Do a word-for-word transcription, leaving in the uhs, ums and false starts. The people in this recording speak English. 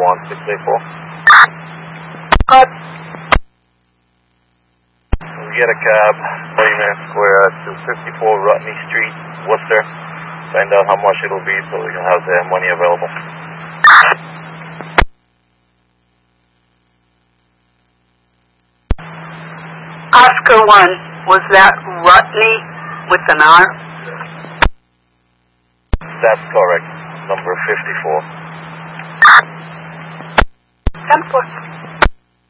one six eight four. Cut. We get a cab, Wayman Square to fifty-four Rutney Street, Worcester. Find out how much it'll be so we can have the money available. Oscar one, was that Rutney with an R? That's correct. Number fifty-four. ten four.